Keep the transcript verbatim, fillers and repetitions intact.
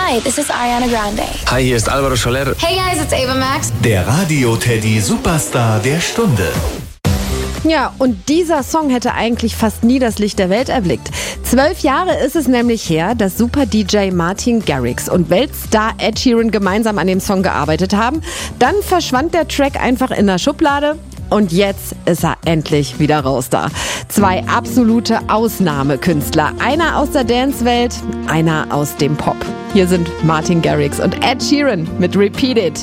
Hi, this is Ariana Grande. Hi, hier ist Alvaro Soler. Hey guys, it's Ava Max. Der Radio-Teddy Superstar der Stunde. Ja, und dieser Song hätte eigentlich fast nie das Licht der Welt erblickt. Zwölf Jahre ist es nämlich her, dass Super-D J Martin Garrix und Weltstar Ed Sheeran gemeinsam an dem Song gearbeitet haben. Dann verschwand der Track einfach in der Schublade. Und jetzt ist er endlich wieder raus da. Zwei absolute Ausnahmekünstler. Einer aus der Dance-Welt, einer aus dem Pop. Hier sind Martin Garrix und Ed Sheeran mit Repeat It.